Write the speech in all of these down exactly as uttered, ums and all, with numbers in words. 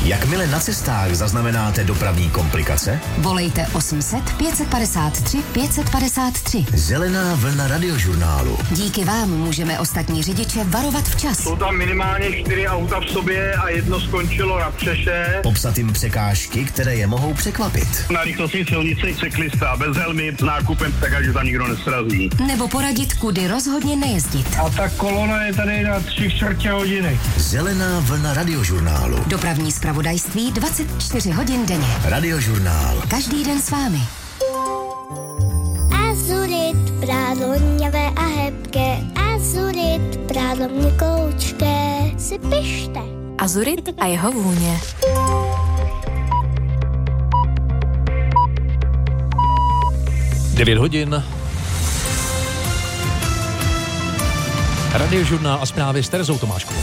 Jakmile na cestách zaznamenáte dopravní komplikace, volejte osm set pět padesát tři pět padesát tři. Zelená vlna radiožurnálu. Díky vám můžeme ostatní řidiče varovat včas. Jsou tam minimálně čtyři auta v sobě a jedno skončilo na přeše. Popsat jim překážky, které je mohou překvapit. Na rychlostní silnici cyklista bez helmy s nákupem, tak ať tam nikdo nesrazí. Nebo poradit, kudy rozhodně nejezdit. A ta kolona je tady na tři čtvrtě hodiny. Zelená vlna radiožurnálu. Dopravní zpravodajství dvacet čtyři hodin denně. Radiožurnál. Každý den s vámi. Azurit, prádlo hněvé a hebké. Azurit, prádlo měkoučké. Si pište. Azurit a jeho vůně. devět hodin. Radiožurnál a zprávy s Terezou Tomáškovou.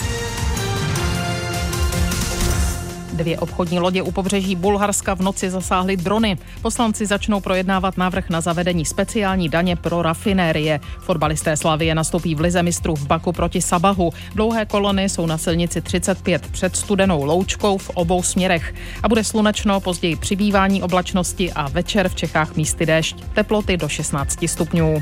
Dvě obchodní lodě u pobřeží Bulharska v noci zasáhly drony. Poslanci začnou projednávat návrh na zavedení speciální daně pro rafinérie. Fotbalisté Slavie nastoupí v lize mistrů v Baku proti Sabahu. Dlouhé kolony jsou na silnici třicet pět před Studenou Loučkou v obou směrech. A bude slunečno, později přibývání oblačnosti a večer v Čechách místy déšť. Teploty do šestnáct stupňů.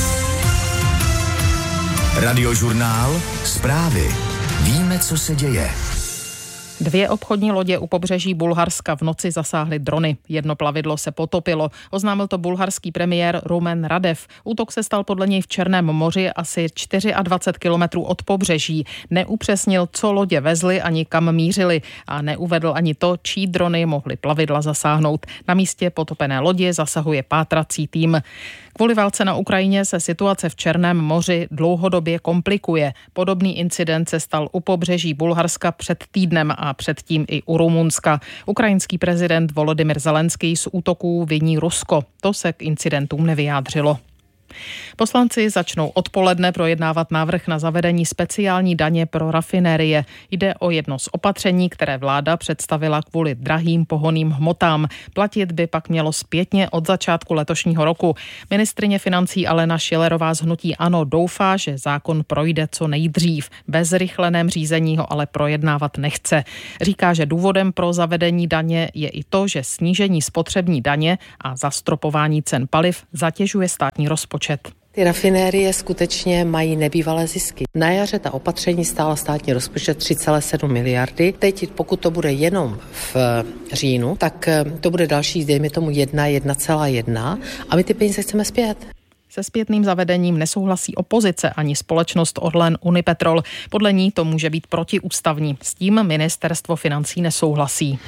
Radiožurnál. Zprávy. Víme, co se děje. Dvě obchodní lodě u pobřeží Bulharska v noci zasáhly drony. Jedno plavidlo se potopilo. Oznámil to bulharský premiér Rumen Radev. Útok se stal podle něj v Černém moři asi dvacet čtyři kilometrů od pobřeží. Neupřesnil, co lodě vezly ani kam mířily a neuvedl ani to, čí drony mohly plavidla zasáhnout. Na místě potopené lodě zasahuje pátrací tým. Kvůli válce na Ukrajině se situace v Černém moři dlouhodobě komplikuje. Podobný incident se stal u pobřeží Bulharska před týdnem a předtím i u Rumunska. Ukrajinský prezident Volodymyr Zelenský z útoků viní Rusko. To se k incidentům nevyjádřilo. Poslanci začnou odpoledne projednávat návrh na zavedení speciální daně pro rafinérie. Jde o jedno z opatření, které vláda představila kvůli drahým pohonným hmotám. Platit by pak mělo zpětně od začátku letošního roku. Ministryně financí Alena Schillerová z hnutí ANO doufá, že zákon projde co nejdřív. Ve zrychleném řízení ho ale projednávat nechce. Říká, že důvodem pro zavedení daně je i to, že snížení spotřební daně a zastropování cen paliv zatěžuje státní rozpočet. Ty rafinérie skutečně mají nebývalé zisky. Na jaře ta opatření stála státní rozpočet tři celé sedm miliardy. Teď, pokud to bude jenom v říjnu, tak to bude další, dejme tomu jedna, jedna celá jedna a my ty peníze chceme zpět. Se zpětným zavedením nesouhlasí opozice ani společnost Orlen Unipetrol. Podle ní to může být protiústavní. S tím ministerstvo financí nesouhlasí.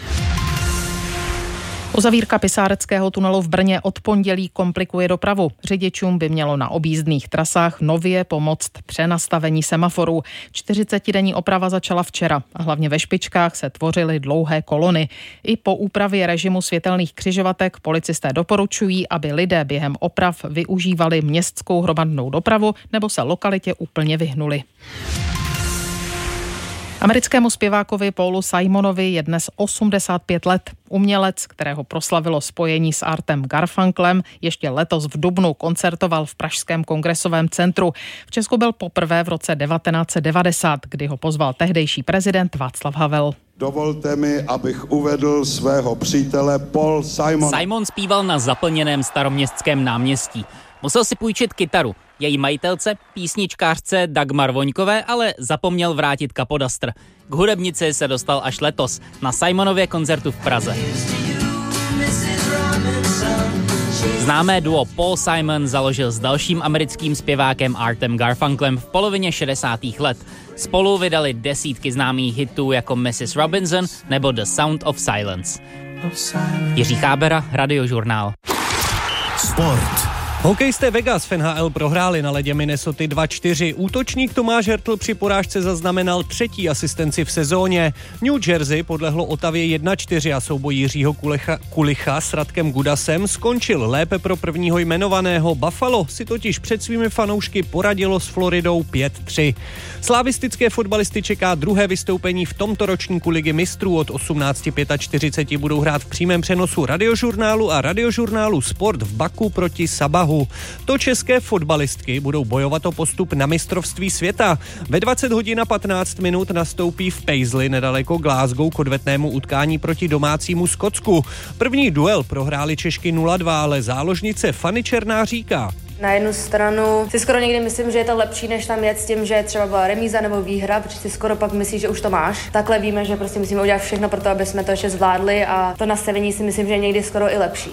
Uzavírka Pisáreckého tunelu v Brně od pondělí komplikuje dopravu. Řidičům by mělo na objízdných trasách nově pomoct přenastavení semaforů. čtyřicetidenní oprava začala včera a hlavně ve špičkách se tvořily dlouhé kolony. I po úpravě režimu světelných křižovatek policisté doporučují, aby lidé během oprav využívali městskou hromadnou dopravu nebo se lokalitě úplně vyhnuli. Americkému zpěvákovi Paulu Simonovi je dnes osmdesát pět let. Umělec, kterého proslavilo spojení s Artem Garfunklem, ještě letos v dubnu koncertoval v pražském kongresovém centru. V Česku byl poprvé v roce devatenáct set devadesát, kdy ho pozval tehdejší prezident Václav Havel. Dovolte mi, abych uvedl svého přítele Paul Simon. Simon zpíval na zaplněném Staroměstském náměstí. Musel si půjčit kytaru. Její majitelce, písničkářce Dagmar Voňkové, ale zapomněl vrátit kapodastr. K hudebnici se dostal až letos na Simonově koncertu v Praze. Známé duo Paul Simon založil s dalším americkým zpěvákem Artem Garfunklem v polovině šedesátých let. Spolu vydali desítky známých hitů jako missus Robinson nebo The Sound of Silence. Jiří Chábera, Radiožurnál. Sport. Hokejisté Vegas v N H L prohráli na ledě Minnesoty dva čtyři. Útočník Tomáš Hertl při porážce zaznamenal třetí asistenci v sezóně. New Jersey podlehlo Otavě jedna čtyři a souboj Jiřího Kulicha, Kulicha s Radkem Gudasem skončil lépe pro prvního jmenovaného. Buffalo si totiž před svými fanoušky poradilo s Floridou pět tři. Slavistické fotbalisty čeká druhé vystoupení v tomto ročníku Ligy mistrů. Od osmnáct čtyřicet pět budou hrát v přímém přenosu Radiožurnálu a Radiožurnálu Sport v Baku proti Sabahu. Prahu. To české fotbalistky budou bojovat o postup na mistrovství světa. Ve dvacet hodin a patnáct minut nastoupí v Paisley nedaleko Glasgow k odvetnému utkání proti domácímu Skotsku. První duel prohráli Češky nula dva, ale záložnice Fanny Černá říká: Na jednu stranu si skoro někdy myslím, že je to lepší, než tam jet s tím, že třeba byla remíza nebo výhra, protože si skoro pak myslíš, že už to máš. Takhle víme, že prostě musíme udělat všechno pro to, aby jsme to ještě zvládli, a to nastavení si myslím, že je někdy skoro i lepší.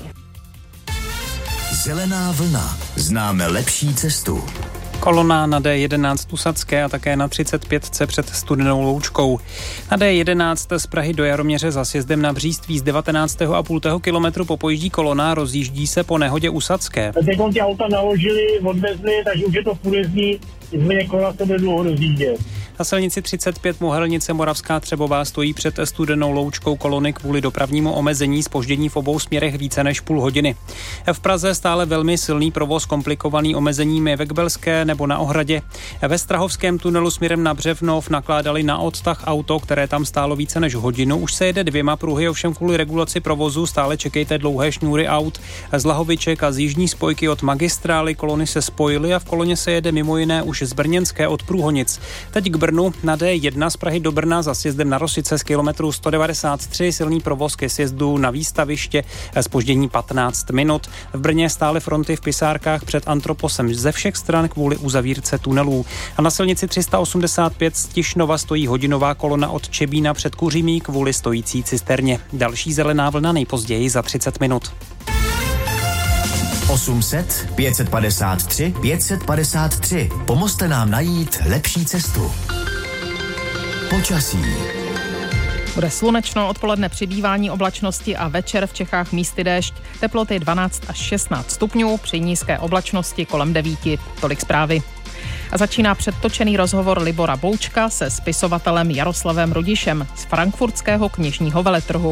Zelená vlna. Známe lepší cestu. Kolona na D jedenáct u Sadské a také na třicet pět před Studenou Loučkou. Na D jedenáct z Prahy do Jaroměře za sjezdem na Bříství z devatenáct celá pět kilometru popojíždí kolona, rozjíždí se po nehodě u Sadské. Teď ty auta naložili, odvezli, takže už je to průjezdní, nicméně kola se bude dlouho rozjíždět. Na silnici třicet pět Mohelnice Moravská Třebová stojí před Studenou Loučkou kolony kvůli dopravnímu omezení, zpoždění v obou směrech více než půl hodiny. V Praze stále velmi silný provoz, komplikovaný omezeními ve Kbelské nebo na Ohradě. Ve Strahovském tunelu směrem na Břevnov nakládali na odtah auto, které tam stálo více než hodinu. Už se jede dvěma pruhy, ovšem kvůli regulaci provozu stále čekejte dlouhé šňůry aut. Z Lahoviček a z jižní spojky od magistrály kolony se spojily a v koloně se jede mimo jiné už z Brněnské od Průhonic. Teď k Brnu na D jedna z Prahy do Brna za sjezdem na Rosice z kilometru sto devadesát tři, silný provoz ke sjezdu na Výstaviště, zpoždění patnáct minut. V Brně stály fronty v pisárkách před Antroposem ze všech stran kvůli uzavírce tunelů. A na silnici tři sta osmdesát pět z Tišnova stojí hodinová kolona od Čebína před Kuřimí kvůli stojící cisterně. Další zelená vlna nejpozději za třicet minut. osm set, pět set padesát tři, pět set padesát tři. Pomozte nám najít lepší cestu. Počasí. Bude slunečno, odpoledne přibývání oblačnosti a večer v Čechách místy déšť. Teploty dvanáct až šestnáct stupňů, při nízké oblačnosti kolem devíti. Tolik zprávy. A začíná předtočený rozhovor Libora Boučka se spisovatelem Jaroslavem Rudišem z frankfurtského knižního veletrhu.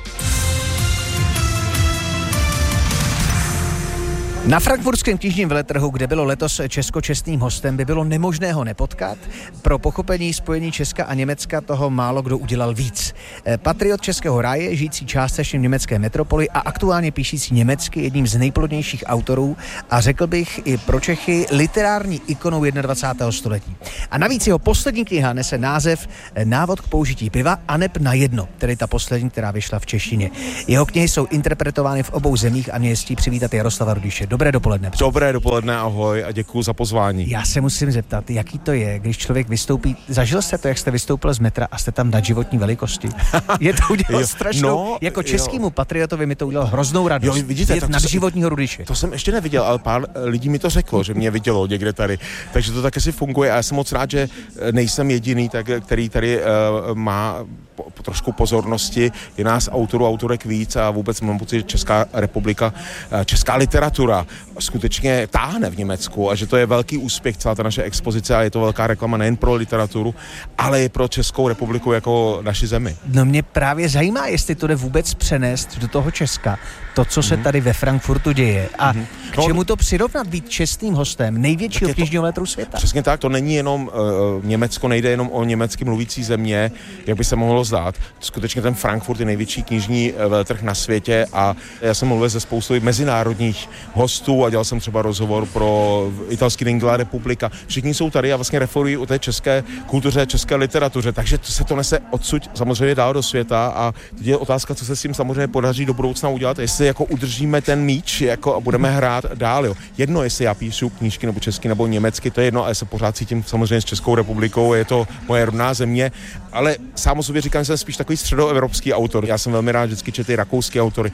Na frankfurtském knižním veletrhu, kde bylo letos česko-čestným hostem, by bylo nemožné ho nepotkat. Pro pochopení spojení Česka a Německa toho málo kdo udělal víc. Patriot českého ráje, žijící částečně v německé metropoli a aktuálně píšící německy, jedním z nejplodnějších autorů a řekl bych i pro Čechy literární ikonou dvacátého prvního století. A navíc jeho poslední kniha nese název Návod k použití piva aneb na jedno, tedy ta poslední, která vyšla v češtině. Jeho knihy jsou interpretovány v obou zemích a mě je přivítat Jaroslava Rudiše. Dobré dopoledne. Dobré dopoledne, ahoj a děkuji za pozvání. Já se musím zeptat, jaký to je, když člověk vystoupí, zažil jste to, jak jste vystoupil z metra a jste tam na životní velikosti? Je to udělal strašnou, no, jako českému jo. patriotovi mi to udělal hroznou radost. Jo, vidíte, je nad životního Rudiše. To jsem ještě neviděl, ale pár lidí mi to řeklo, že mě vidělo někde tady, takže to tak asi funguje a já jsem moc rád, že nejsem jediný, tak, který tady uh, má po, trošku pozornosti, je nás autorů, autorek víc a vůbec mám pocit, že Česká republika, česká literatura skutečně táhne v Německu a že to je velký úspěch celá ta naše expozice a je to velká reklama nejen pro literaturu, ale i pro Českou republiku jako naši zemi. No mě právě zajímá, jestli to jde vůbec přenést do toho Česka, to, co se tady ve Frankfurtu děje a mm-hmm. k čemu to přirovnat být čestným hostem největšího knižního veletrhu světa. Přesně tak, to není jenom uh, Německo, nejde jenom o německy mluvící země, jak by se mohlo zdát. Skutečně ten Frankfurt je největší knižní veletrh na světě a já jsem mluvil ze spoustou mezinárodních hostů a dělal jsem třeba rozhovor pro italský Lingua Republika. Všichni jsou tady a vlastně referují o té české kultuře, české literatuře, takže to se to nese odsud samozřejmě dál do světa a teď je otázka, co se s tím samozřejmě podaří do budoucna udělat, jestli jako udržíme ten míč jako a budeme hrát dál. Jo. Jedno, jestli já píšu knížky nebo česky nebo německy, to je jedno, ale se pořád cítím samozřejmě s Českou republikou, je to moje rodná země, ale sám o sobě říkám, že jsem spíš takový středoevropský autor. Já jsem velmi rád vždycky četl rakouský autory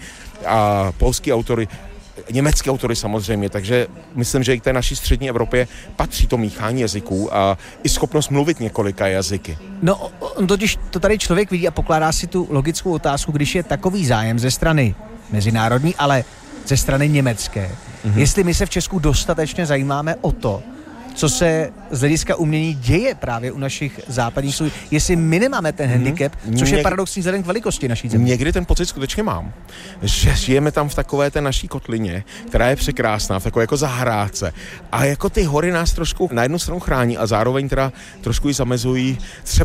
a polský autory, německé autory samozřejmě, takže myslím, že i k té naší střední Evropě patří to míchání jazyků a i schopnost mluvit několika jazyky. No, on totiž to tady člověk vidí a pokládá si tu logickou otázku, když je takový zájem ze strany mezinárodní, ale ze strany německé. Mm-hmm. Jestli my se v Česku dostatečně zajímáme o to, co se z hlediska umění děje právě u našich západních slů, jestli my nemáme ten handicap, což Něk... je paradoxní vzhledem k velikosti naší země. Někdy ten pocit skutečně mám, že žijeme tam v takové té naší kotlině, která je překrásná, v takové jako zahrádce. A jako ty hory nás trošku na jednu stranu chrání a zároveň teda trošku ji zamezují třeba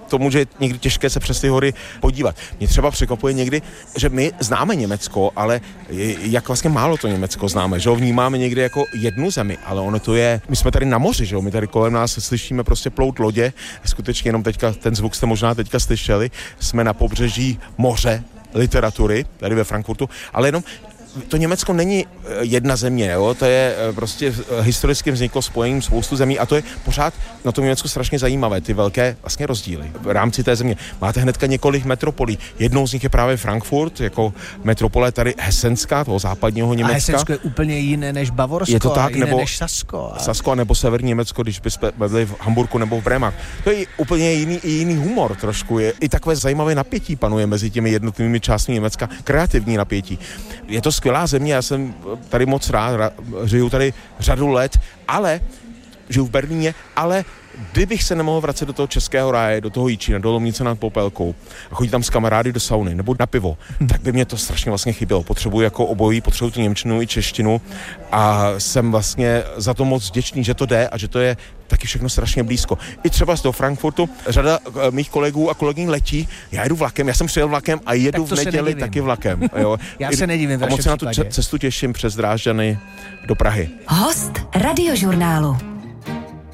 tomu, že je někdy těžké se přes ty hory podívat. Mě třeba překvapuje někdy, že my známe Německo, ale jak vlastně málo to Německo známe, že ho vnímáme někdy jako jednu zemi, ale ono to je, my jsme tady na moři, že jo, my tady kolem nás slyšíme prostě plout lodě, skutečně jenom teďka, ten zvuk jste možná teďka slyšeli, jsme na pobřeží moře, literatury, tady ve Frankfurtu, ale jenom to Německo není jedna země, jo? To je prostě historicky vzniklo spojením spoustu zemí a to je pořád na tom Německu strašně zajímavé, ty velké vlastně rozdíly v rámci té země. Máte hnedka několik metropolí. Jednou z nich je právě Frankfurt, jako metropole tady Hesenská, toho západního Německa. A Hesensko je úplně jiné než Bavorsko, je to tak, a jiné nebo než Sasko. A... Sasko, nebo severní Německo, když byste byli v Hamburku nebo v Brémách. To je úplně jiný, jiný humor trošku. Je i takové zajímavé napětí panuje mezi těmi jednotlivými částmi Německa, kreativní napětí. Je to skvělá země, já jsem tady moc rád, žiju tady řadu let, ale žiju v Berlíně, ale kdybych se nemohl vracet do toho českého ráje, do toho Jíčína, do Lomnice nad Popelkou a chodit tam s kamarády do sauny nebo na pivo, tak by mě to strašně vlastně chybělo. Potřebuji jako obojí, potřebuji tu němčinu i češtinu a jsem vlastně za to moc vděčný, že to jde a že to je taky všechno strašně blízko. I třeba z toho Frankfurtu řada mých kolegů a kolegyň letí, já jedu vlakem, já jsem přijel vlakem a jedu v neděli taky vlakem. Jo. Já se nedivím. A moc se na tu cestu těším přes Drážďany do Prahy. Host Radiožurnálu.